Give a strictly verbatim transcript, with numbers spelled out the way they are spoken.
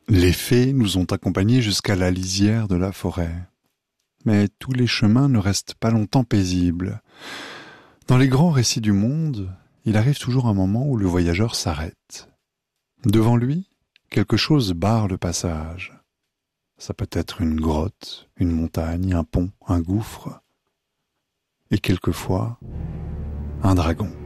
Les fées nous ont accompagnés jusqu'à la lisière de la forêt. Mais tous les chemins ne restent pas longtemps paisibles. Dans les grands récits du monde, il arrive toujours un moment où le voyageur s'arrête. Devant lui, quelque chose barre le passage. Ça peut être une grotte, une montagne, un pont, un gouffre. Et quelquefois, un dragon.